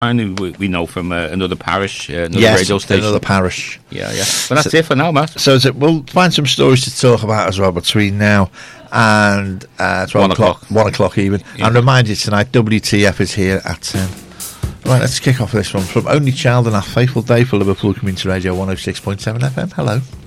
And we know from another parish, another radio station. Another parish. Yeah. But that's it for now, Matt. So we'll find some stories to talk about as well between now and 12 o'clock. 1 o'clock even. Yeah. And remind you tonight, WTF is here at 10. Right, let's kick off this one. From Only Child and Our Faithful Day for Liverpool Community Radio 106.7 FM. Hello.